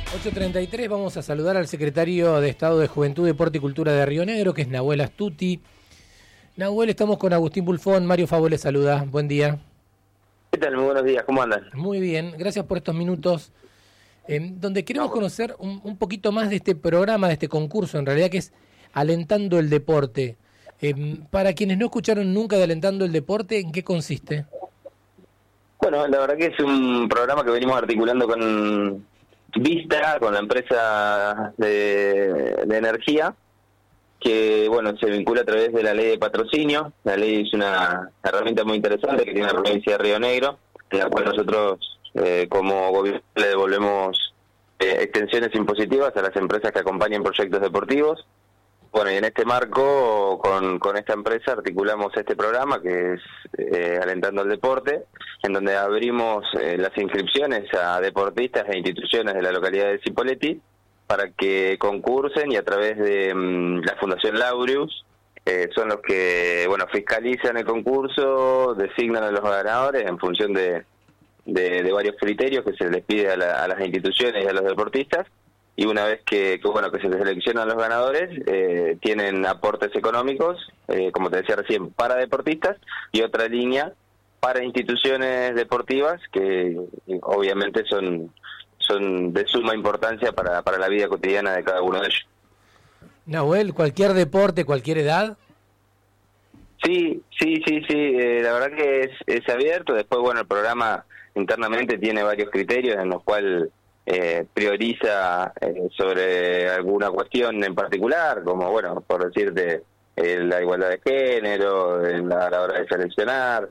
8:33, vamos a saludar al secretario de Estado de Juventud, Deporte y Cultura de Río Negro, que es Nahuel Astuti. Nahuel, estamos con Agustín Bulfón, Mario Favó le saluda, buen día. ¿Qué tal? Muy buenos días, ¿cómo andan? Muy bien, gracias por estos minutos, donde queremos conocer un poquito más de este programa, de este concurso, en realidad, que es Alentando el Deporte. Para quienes no escucharon nunca de Alentando el Deporte, ¿en qué consiste? Bueno, la verdad que es un programa que venimos articulando con Vista, con la empresa de energía, que bueno, se vincula a través de la ley de patrocinio. La ley es una herramienta muy interesante que tiene la provincia de Río Negro, en la cual nosotros como gobierno le devolvemos extensiones impositivas a las empresas que acompañan proyectos deportivos. Bueno, y en este marco, con esta empresa articulamos este programa que es Alentando el Deporte, en donde abrimos las inscripciones a deportistas e instituciones de la localidad de Cipolletti para que concursen, y a través de la Fundación Laureus son los que fiscalizan el concurso, designan a los ganadores en función de varios criterios que se les pide a las instituciones y a los deportistas. Y una vez que se seleccionan los ganadores, tienen aportes económicos, como te decía recién, para deportistas, y otra línea para instituciones deportivas que obviamente son de suma importancia para la vida cotidiana de cada uno de ellos. Nahuel, ¿cualquier deporte, cualquier edad? Sí, la verdad que es abierto. Después, el programa internamente tiene varios criterios en los cuales prioriza sobre alguna cuestión en particular, como, por decirte, la igualdad de género, a la hora de seleccionar,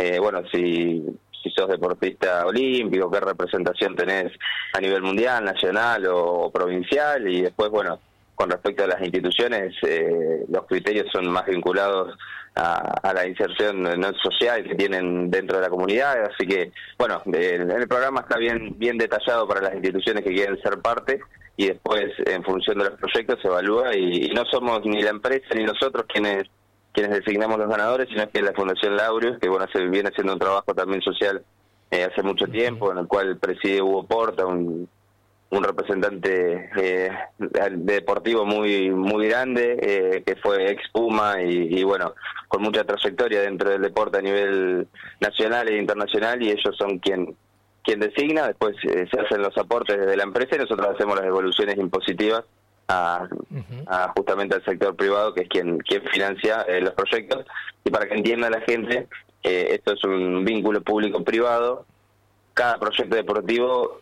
si sos deportista olímpico, qué representación tenés a nivel mundial, nacional o provincial. Y después, con respecto a las instituciones, los criterios son más vinculados a la inserción no social que tienen dentro de la comunidad. Así que, el programa está bien detallado para las instituciones que quieren ser parte, y después, en función de los proyectos, se evalúa, y no somos ni la empresa ni nosotros quienes designamos los ganadores, sino que es la Fundación Laureus, que se viene haciendo un trabajo también social hace mucho tiempo, en el cual preside Hugo Porta, un representante deportivo muy grande, que fue ex Puma y con mucha trayectoria dentro del deporte a nivel nacional e internacional, y ellos son quien designa. Después se hacen los aportes desde la empresa y nosotros hacemos las devoluciones impositivas a justamente al sector privado, que es quien financia los proyectos. Y para que entienda la gente, esto es un vínculo público-privado. Cada proyecto deportivo,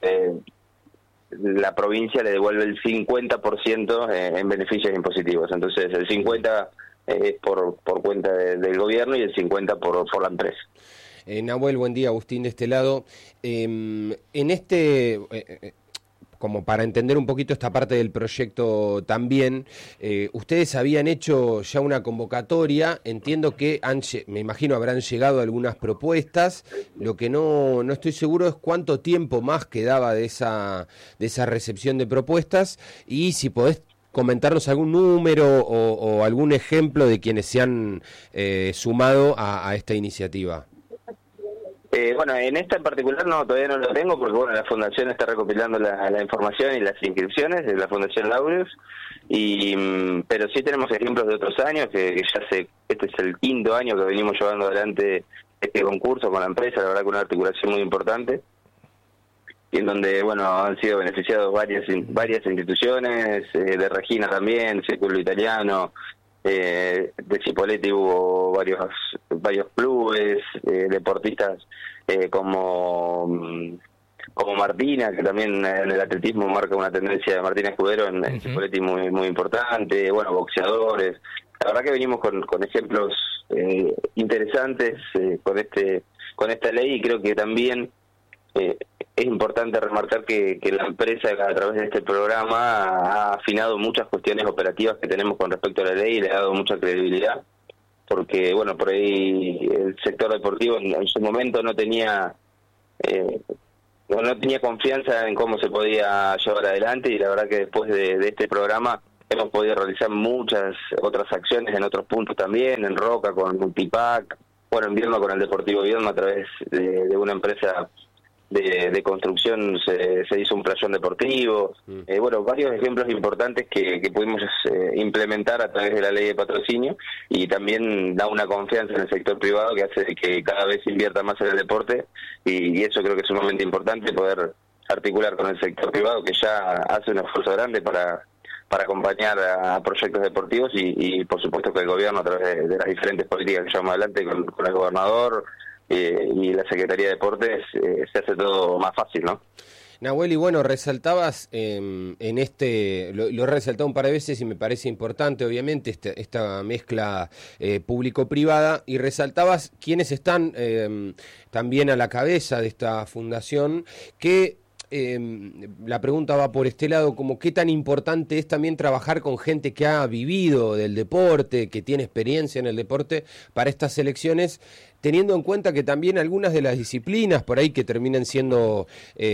la provincia le devuelve el 50% en beneficios impositivos. Entonces el 50% es por cuenta del gobierno y el 50% por la empresa. Nahuel, buen día, Agustín de este lado. En como para entender un poquito esta parte del proyecto también, ustedes habían hecho ya una convocatoria, entiendo que me imagino habrán llegado algunas propuestas. Lo que no estoy seguro es cuánto tiempo más quedaba de esa recepción de propuestas, y si podés comentarnos algún número o algún ejemplo de quienes se han sumado a esta iniciativa. En esta en particular todavía no lo tengo, porque la Fundación está recopilando la información y las inscripciones de la Fundación Laureus, pero sí tenemos ejemplos de otros años, que este es el 5º año que venimos llevando adelante este concurso con la empresa. La verdad que una articulación muy importante, y en donde han sido beneficiados varias instituciones, de Regina también, Círculo Italiano, de Cipolletti hubo varios clubes, deportistas como Martina, que también en el atletismo marca una tendencia de Martina Escudero en Cipolletti muy importante, boxeadores. La verdad que venimos con ejemplos interesantes con esta ley, y creo que también es importante remarcar que la empresa, a través de este programa, ha afinado muchas cuestiones operativas que tenemos con respecto a la ley, y le ha dado mucha credibilidad, porque por ahí el sector deportivo en su momento no tenía confianza en cómo se podía llevar adelante, y la verdad que después de este programa hemos podido realizar muchas otras acciones en otros puntos también, en Roca con Multipac, en Viedma con el Deportivo Viedma, a través de una empresa de construcción se hizo un playón deportivo, bueno, varios ejemplos importantes que pudimos implementar a través de la ley de patrocinio, y también da una confianza en el sector privado que hace que cada vez invierta más en el deporte, y eso creo que es sumamente importante, poder articular con el sector privado que ya hace un esfuerzo grande para acompañar a proyectos deportivos, y por supuesto que el gobierno, a través de las diferentes políticas que llevamos adelante con el gobernador y la Secretaría de Deportes, se hace todo más fácil, ¿no? Nahuel, y bueno, resaltabas en lo he resaltado un par de veces y me parece importante, obviamente, esta mezcla público-privada, y resaltabas quienes están también a la cabeza de esta fundación, que la pregunta va por este lado, como qué tan importante es también trabajar con gente que ha vivido del deporte, que tiene experiencia en el deporte para estas selecciones, teniendo en cuenta que también algunas de las disciplinas por ahí que terminan siendo,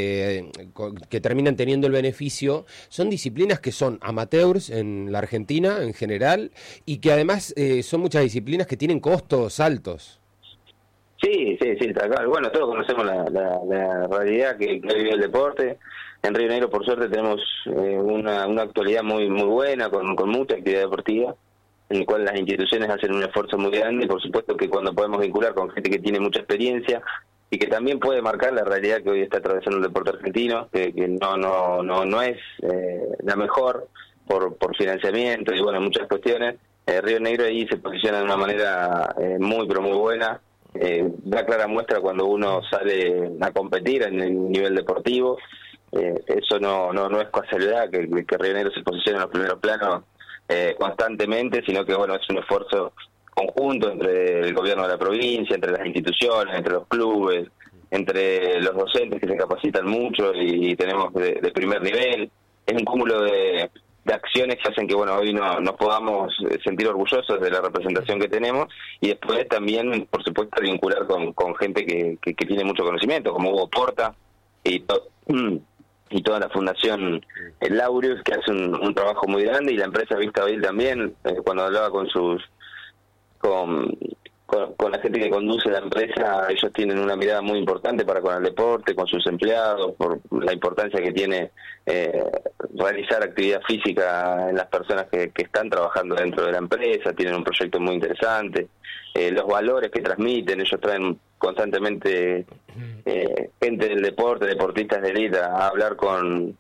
que terminan teniendo el beneficio, son disciplinas que son amateurs en la Argentina en general, y que además son muchas disciplinas que tienen costos altos. Sí, tal cual. Bueno, todos conocemos la realidad que vive el deporte. En Río Negro, por suerte, tenemos una actualidad muy buena, con mucha actividad deportiva, en la cual las instituciones hacen un esfuerzo muy grande, y por supuesto que cuando podemos vincular con gente que tiene mucha experiencia y que también puede marcar la realidad que hoy está atravesando el deporte argentino, que no es la mejor por financiamiento y bueno, muchas cuestiones. Río Negro ahí se posiciona de una manera muy buena. Da clara muestra cuando uno sale a competir en el nivel deportivo. Eso no es casualidad que Río Negro se posicione en los primeros planos constantemente, sino que bueno, es un esfuerzo conjunto entre el gobierno de la provincia, entre las instituciones, entre los clubes, entre los docentes que se capacitan mucho y tenemos de primer nivel. Es un cúmulo de acciones que hacen que bueno, hoy nos podamos sentir orgullosos de la representación que tenemos, y después también, por supuesto, vincular con gente que tiene mucho conocimiento, como Hugo Porta y toda la fundación Laureus, que hace un trabajo muy grande, y la empresa Vista Bail también, cuando hablaba con la gente que conduce la empresa, ellos tienen una mirada muy importante para con el deporte, con sus empleados, por la importancia que tiene realizar actividad física en las personas que están trabajando dentro de la empresa. Tienen un proyecto muy interesante, los valores que transmiten, ellos traen constantemente gente del deporte, deportistas de élite, a hablar con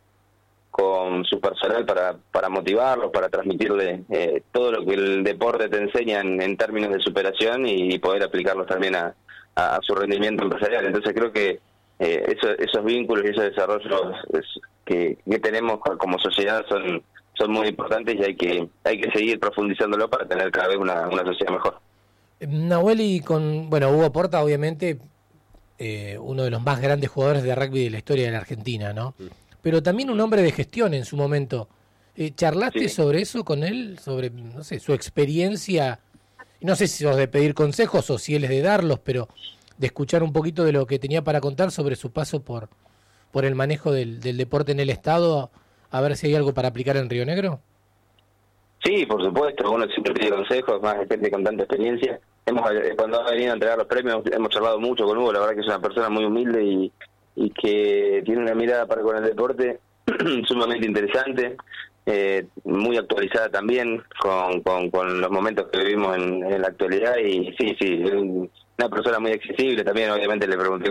su personal para motivarlos, para transmitirle todo lo que el deporte te enseña en términos de superación, y poder aplicarlos también a su rendimiento empresarial. Entonces creo que esos vínculos y esos desarrollos que tenemos como sociedad son muy importantes, y hay que seguir profundizándolo para tener cada vez una sociedad mejor. Nahuel, y con Hugo Porta, obviamente uno de los más grandes jugadores de rugby de la historia de la Argentina, ¿no? Pero también un hombre de gestión en su momento. ¿Charlaste sobre eso con él? Sobre, no sé, su experiencia, no sé si sos de pedir consejos o si él es de darlos, pero de escuchar un poquito de lo que tenía para contar sobre su paso por el manejo del deporte en el Estado, a ver si hay algo para aplicar en Río Negro. Sí, por supuesto, uno siempre pide consejos, más gente con tanta experiencia. Cuando ha venido a entregar los premios, hemos charlado mucho con Hugo. La verdad que es una persona muy humilde y que tiene una mirada para con el deporte sumamente interesante, muy actualizada también con los momentos que vivimos en la actualidad. Y sí, una persona muy accesible. También obviamente le pregunté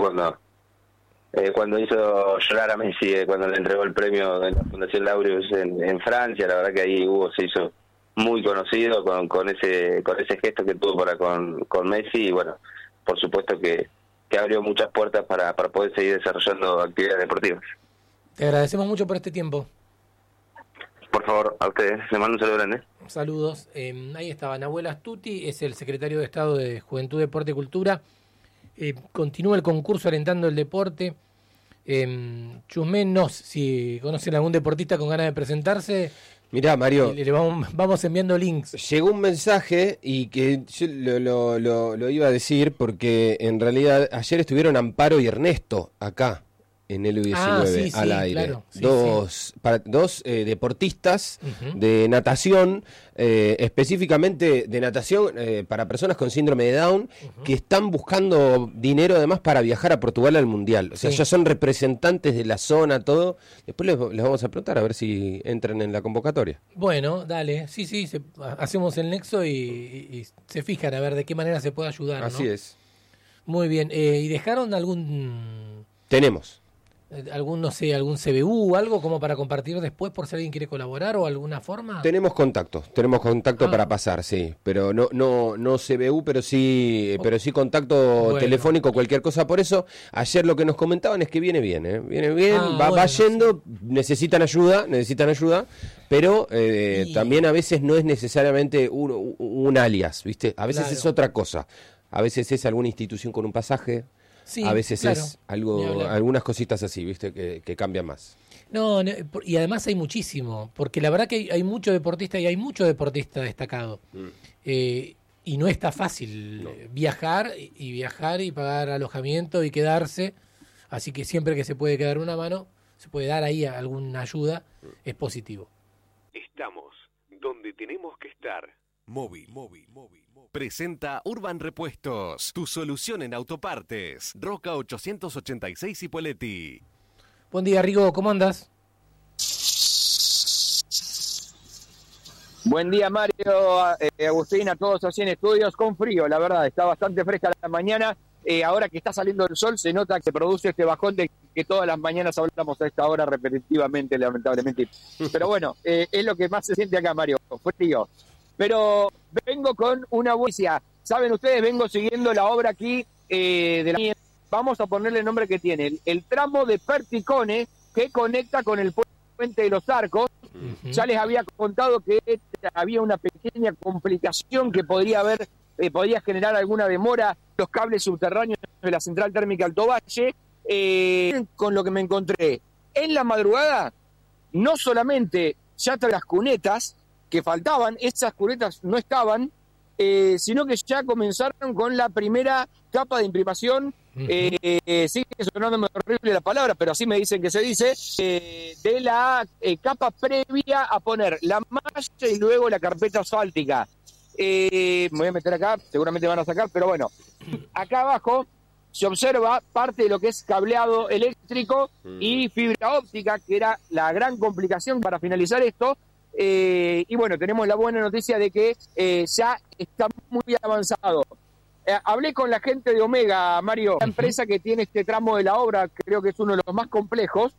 cuando hizo llorar a Messi, cuando le entregó el premio de la Fundación Laureus en Francia. La verdad que ahí Hugo se hizo muy conocido con ese gesto que tuvo con Messi, y bueno, por supuesto que abrió muchas puertas para poder seguir desarrollando actividades deportivas. Te agradecemos mucho por este tiempo. Por favor, a ustedes, les mando un saludo grande. Saludos. Ahí estaba Nahuel Astuti, es el secretario de Estado de Juventud, Deporte y Cultura. Continúa el concurso alentando el deporte. Chusmenos, si conocen a algún deportista con ganas de presentarse. Mirá, Mario, le vamos enviando links. Llegó un mensaje y que yo lo iba a decir porque en realidad ayer estuvieron Amparo y Ernesto acá en el U19 al aire. Claro, dos deportistas de natación, específicamente de natación para personas con síndrome de Down, que están buscando dinero además para viajar a Portugal al Mundial. O sea, ya son representantes de la zona, todo. Después les vamos a preguntar a ver si entran en la convocatoria. Bueno, dale, sí, hacemos el nexo y se fijan a ver de qué manera se puede ayudar, ¿no? Así es. Muy bien, ¿y dejaron algún... Tenemos. algún CBU o algo como para compartir después por si alguien quiere colaborar o alguna forma? Tenemos contacto para pasar, sí, pero no CBU, pero sí contacto telefónico, cualquier cosa. Por eso ayer lo que nos comentaban es que viene bien, va yendo, necesitan ayuda, pero también a veces no es necesariamente un alias, ¿viste? A veces es otra cosa, a veces es alguna institución con un pasaje. Sí, a veces es algunas cositas así, ¿viste? Que cambian más. No, y además hay muchísimo, porque la verdad que hay mucho deportista y hay mucho deportista destacado. Y no está fácil viajar y pagar alojamiento y quedarse. Así que siempre que se puede quedar una mano, se puede dar ahí alguna ayuda, es positivo. Estamos donde tenemos que estar. Móvil. Presenta Urban Repuestos, tu solución en autopartes. Roca 886 Ipoleti. Buen día, Rigo, ¿cómo andas? Buen día, Mario, Agustín, a todos así en estudios, con frío, la verdad, está bastante fresca la mañana. Ahora que está saliendo el sol, se nota que se produce este bajón de que todas las mañanas hablamos a esta hora repetitivamente, lamentablemente. Pero bueno, es lo que más se siente acá, Mario, frío. Pero vengo con una buena noticia. Saben ustedes, vengo siguiendo la obra aquí de la... Vamos a ponerle el nombre que tiene. El tramo de Perticone que conecta con el puente de los Arcos. Ya les había contado que había una pequeña complicación que podría generar alguna demora los cables subterráneos de la central térmica Alto Valle. Con lo que me encontré en la madrugada, no solamente ya las cunetas que faltaban, esas cunetas no estaban, sino que ya comenzaron con la primera capa de imprimación. Sigue sonándome horrible la palabra, pero así me dicen que se dice, de la capa previa a poner la malla y luego la carpeta asfáltica. Me voy a meter acá, seguramente van a sacar, pero bueno, acá abajo se observa parte de lo que es cableado eléctrico y fibra óptica, que era la gran complicación para finalizar esto. Y bueno, tenemos la buena noticia de que ya está muy avanzado. Hablé con la gente de Omega, Mario, la empresa que tiene este tramo de la obra, creo que es uno de los más complejos.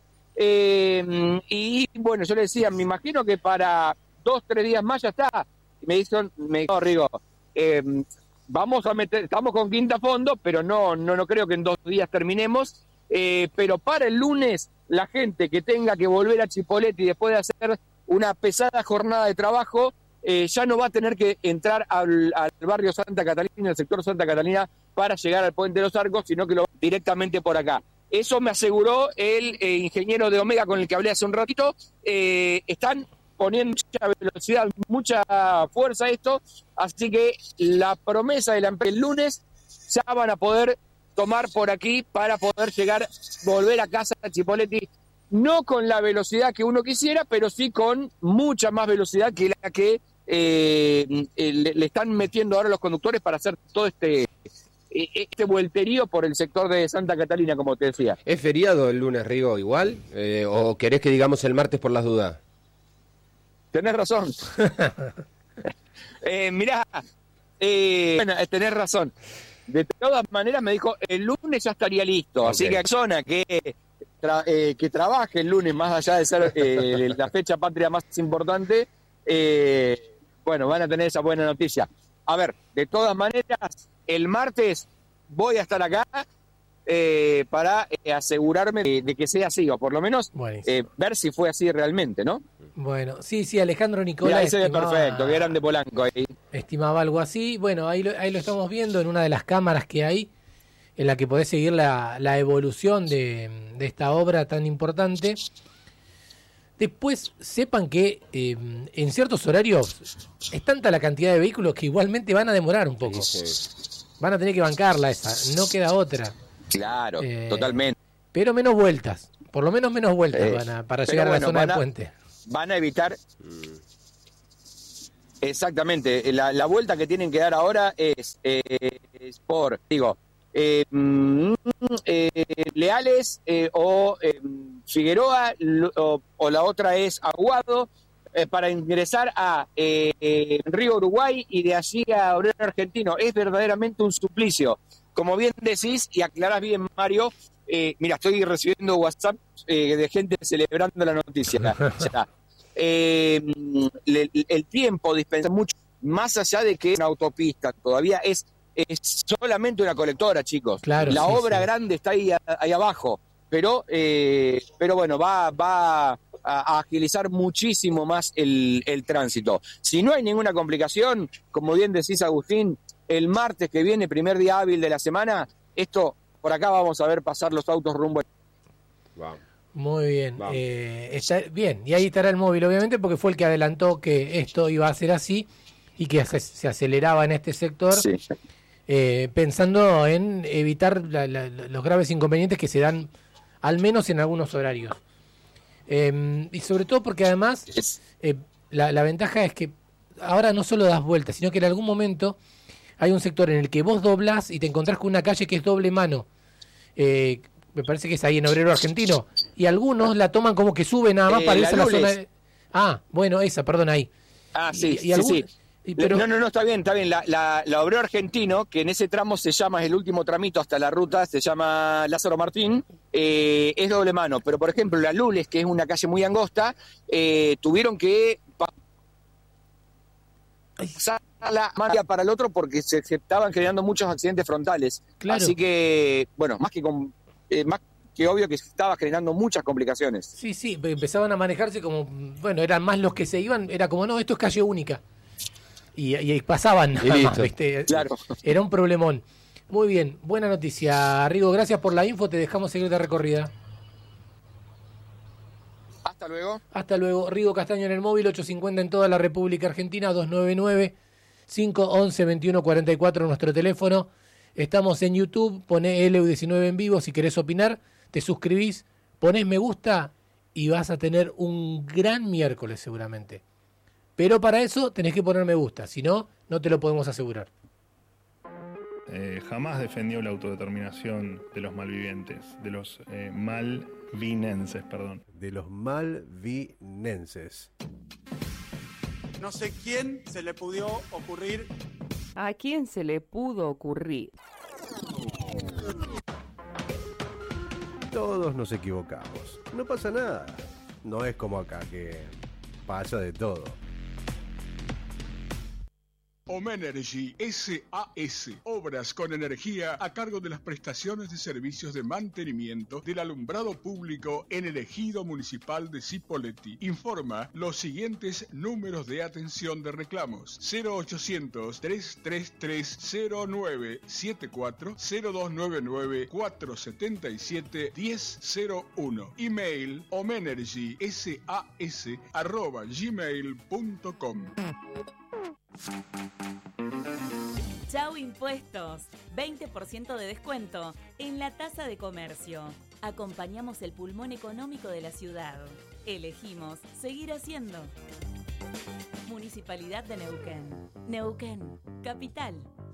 Y bueno, yo le decía, me imagino que para 2-3 días más ya está. Y me dijo, Rigo, vamos a meter, estamos con quinta fondo, pero no creo que en 2 días terminemos. Pero para el lunes, la gente que tenga que volver a Chipoleti después de hacer una pesada jornada de trabajo, ya no va a tener que entrar al barrio Santa Catalina, al sector Santa Catalina, para llegar al Puente de los Arcos, sino que lo va directamente por acá. Eso me aseguró el ingeniero de Omega con el que hablé hace un ratito. Están poniendo mucha velocidad, mucha fuerza a esto, así que la promesa de la empresa el lunes ya van a poder tomar por aquí para poder volver a casa a Chipoleti. No con la velocidad que uno quisiera, pero sí con mucha más velocidad que la que le están metiendo ahora los conductores para hacer todo este vuelterío por el sector de Santa Catalina, como te decía. ¿Es feriado el lunes, Rigo, igual? ¿O querés que digamos el martes por las dudas? Tenés razón. Mirá, bueno, tenés razón. De todas maneras me dijo, el lunes ya estaría listo, okay. Así que persona que trabaje el lunes, más allá de ser la fecha patria más importante, bueno, van a tener esa buena noticia. A ver, de todas maneras, el martes voy a estar acá para asegurarme de que sea así, o por lo menos ver si fue así realmente, ¿no? Bueno, sí, Alejandro Nicolás. Ahí se ve perfecto, que eran de Polanco ahí. Estimaba algo así. Bueno, ahí lo estamos viendo en una de las cámaras que hay, en la que podés seguir la evolución de esta obra tan importante. Después, sepan que en ciertos horarios es tanta la cantidad de vehículos que igualmente van a demorar un poco. Sí. Van a tener que bancarla esa, no queda otra. Claro, totalmente. pero menos vueltas, por lo menos menos vueltas para llegar a la zona del puente. Van a evitar... Exactamente, la vuelta que tienen que dar ahora es por, Leales o Figueroa, o la otra es Aguado, para ingresar a Río Uruguay y de allí a Obrero Argentino. Es verdaderamente un suplicio. Como bien decís y aclarás bien, Mario, mira, estoy recibiendo WhatsApp de gente celebrando la noticia. El tiempo dispensa mucho, más allá de que es una autopista, todavía es solamente una colectora, chicos. Claro, la obra grande está ahí abajo, pero bueno, va a agilizar muchísimo más el tránsito. Si no hay ninguna complicación, como bien decís, Agustín, el martes que viene, primer día hábil de la semana, por acá vamos a ver pasar los autos rumbo. Wow. Muy bien, está bien, y ahí estará el móvil, obviamente, porque fue el que adelantó que esto iba a ser así y que se aceleraba en este sector, pensando en evitar los graves inconvenientes que se dan, al menos en algunos horarios. Y sobre todo porque además la ventaja es que ahora no solo das vueltas, sino que en algún momento hay un sector en el que vos doblás y te encontrás con una calle que es doble mano. Me parece que es ahí en Obrero Argentino, y algunos la toman como que sube nada más para irse a la zona de... bueno, esa, perdón, ahí. Sí. Pero... No, está bien. La Obrero Argentino, que en ese tramo se llama, es el último tramito hasta la ruta, se llama Lázaro Martín, es doble mano. Pero, por ejemplo, la Lules, que es una calle muy angosta, tuvieron que pasar la marca para el otro porque se estaban generando muchos accidentes frontales. Claro. Así que, bueno, más que obvio que estaba generando muchas complicaciones. Sí, empezaban a manejarse como, bueno, eran más los que se iban, era como, no, esto es calle única. Y pasaban nada más, ¿viste? Claro. Era un problemón. Muy bien, buena noticia, Rigo, gracias por la info, te dejamos seguir de recorrida. Hasta luego. Hasta luego. Rigo Castaño en el móvil, 850 en toda la República Argentina, 299-511-2144 nuestro teléfono. Estamos en YouTube, poné LU19 en vivo si querés opinar, te suscribís, ponés me gusta y vas a tener un gran miércoles seguramente. Pero para eso tenés que poner me gusta, si no, no te lo podemos asegurar. Jamás defendió la autodeterminación de los malvivientes, de los malvinenses, perdón. De los malvinenses. No sé quién se le pudo ocurrir. ¿A quién se le pudo ocurrir? Todos nos equivocamos. No pasa nada. No es como acá que pasa de todo. Omenergy SAS, obras con energía a cargo de las prestaciones de servicios de mantenimiento del alumbrado público en el ejido municipal de Cipolletti. Informa los siguientes números de atención de reclamos: 0800-333-0974, 0299-477-1001. Email omenergysas@gmail.com. Chau Impuestos, 20% de descuento en la tasa de comercio. Acompañamos el pulmón económico de la ciudad. Elegimos seguir haciendo. Municipalidad de Neuquén. Neuquén, capital.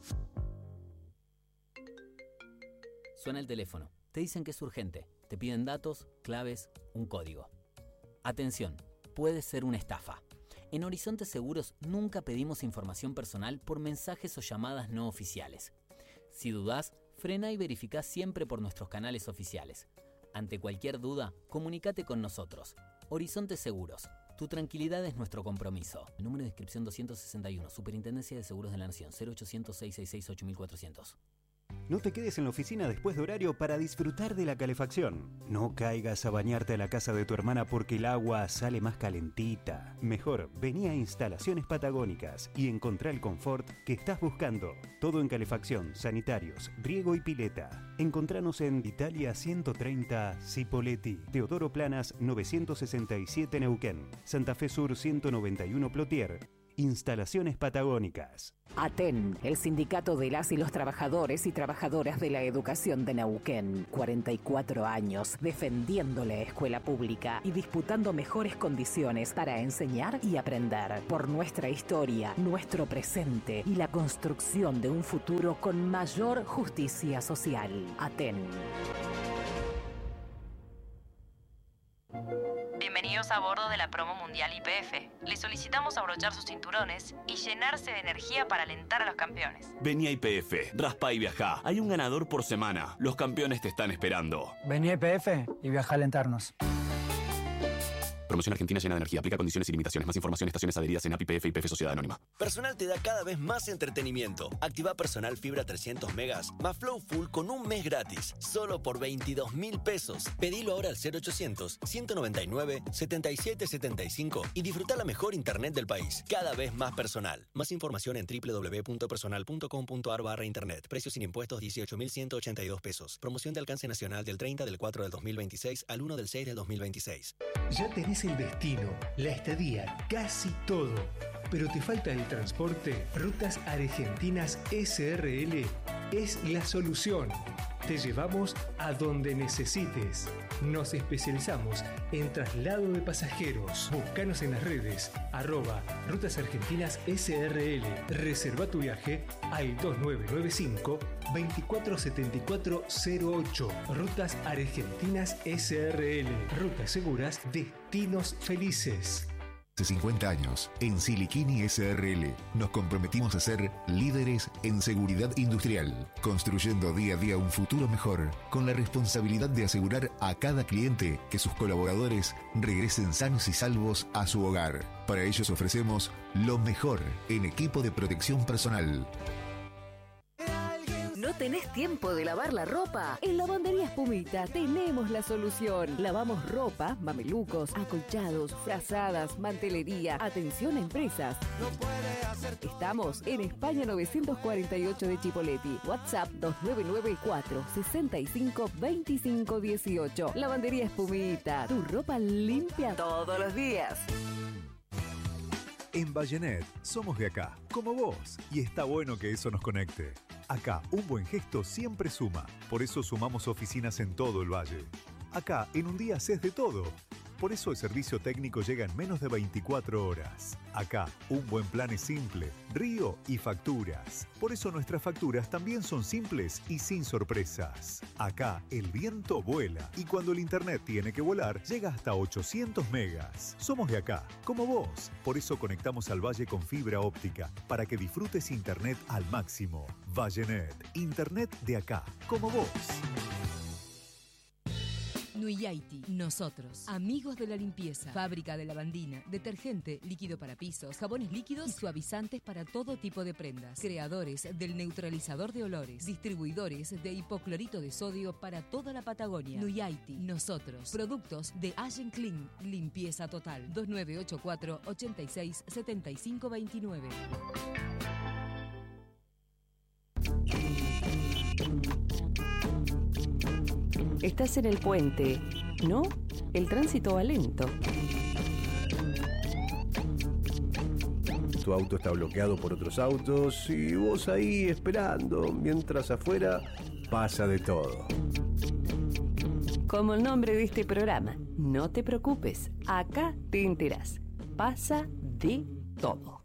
Suena el teléfono. Te dicen que es urgente. Te piden datos, claves, un código. Atención, puede ser una estafa. En Horizonte Seguros nunca pedimos información personal por mensajes o llamadas no oficiales. Si dudás, frena y verificá siempre por nuestros canales oficiales. Ante cualquier duda, comunícate con nosotros. Horizonte Seguros. Tu tranquilidad es nuestro compromiso. Número de inscripción 261. Superintendencia de Seguros de la Nación. 0800-666-8400. No te quedes en la oficina después de horario para disfrutar de la calefacción. No caigas a bañarte a la casa de tu hermana porque el agua sale más calentita. Mejor, vení a Instalaciones Patagónicas y encontrá el confort que estás buscando. Todo en calefacción, sanitarios, riego y pileta. Encontranos en Italia 130 Cipolletti, Teodoro Planas 967 Neuquén, Santa Fe Sur 191 Plotier Instalaciones Patagónicas. ATEN, el sindicato de las y los trabajadores y trabajadoras de la educación de Neuquén. 44 años defendiendo la escuela pública y disputando mejores condiciones para enseñar y aprender. Por nuestra historia, nuestro presente y la construcción de un futuro con mayor justicia social. ATEN. Bienvenidos a bordo de la promo mundial YPF. Les solicitamos abrochar sus cinturones y llenarse de energía para alentar a los campeones. Vení a YPF, raspa y viajá. Hay un ganador por semana. Los campeones te están esperando. Vení a YPF y viajá a alentarnos. Promoción Argentina llena de energía. Aplica condiciones y limitaciones. Más información, estaciones adheridas en API YPF y YPF Sociedad Anónima. Personal te da cada vez más entretenimiento. Activa Personal Fibra 300 megas más Flow Full con un mes gratis. Solo por 22.000 pesos. Pedilo ahora al 0800-199-7775 y disfruta la mejor internet del país. Cada vez más personal. Más información en www.personal.com.ar/internet. Precio sin impuestos 18.182 pesos. Promoción de alcance nacional del 30 del 4 del 2026 al 1 del 6 del 2026. Ya tenés el destino, la estadía, casi todo. Pero te falta el transporte. Rutas Argentinas SRL es la solución. Te llevamos a donde necesites. Nos especializamos en traslado de pasajeros. Búscanos en las redes @Rutas Argentinas SRL. Reserva tu viaje al 2995 247408. Rutas Argentinas SRL. Rutas seguras, destinos felices. Hace 50 años, en Siliquini SRL, nos comprometimos a ser líderes en seguridad industrial, construyendo día a día un futuro mejor, con la responsabilidad de asegurar a cada cliente que sus colaboradores regresen sanos y salvos a su hogar. Para ellos ofrecemos lo mejor en equipo de protección personal. ¿No tenés tiempo de lavar la ropa? En Lavandería Espumita tenemos la solución. Lavamos ropa, mamelucos, acolchados, frazadas, mantelería. Atención a empresas. Estamos en España 948 de Chipoleti. WhatsApp 2994 65 25 18. Lavandería Espumita. Tu ropa limpia todos los días. En Vallenet somos de acá, como vos, y está bueno que eso nos conecte. Acá, un buen gesto siempre suma, por eso sumamos oficinas en todo el valle. Acá, en un día haces de todo, por eso el servicio técnico llega en menos de 24 horas. Acá, un buen plan es simple, río y facturas. Por eso nuestras facturas también son simples y sin sorpresas. Acá, el viento vuela y cuando el internet tiene que volar, llega hasta 800 megas. Somos de acá, como vos. Por eso conectamos al valle con fibra óptica, para que disfrutes internet al máximo. Vallenet, internet de acá, como vos. Nuyaiti, nosotros, amigos de la limpieza, fábrica de lavandina, detergente, líquido para pisos, jabones líquidos y suavizantes para todo tipo de prendas, creadores del neutralizador de olores, distribuidores de hipoclorito de sodio para toda la Patagonia. Nuyaiti, nosotros, productos de Allen Clean, limpieza total, 2984 86 75 29. Estás en el puente, ¿no? El tránsito va lento. Tu auto está bloqueado por otros autos y vos ahí esperando, mientras afuera pasa de todo. Como el nombre de este programa, no te preocupes, acá te enterás. Pasa de todo.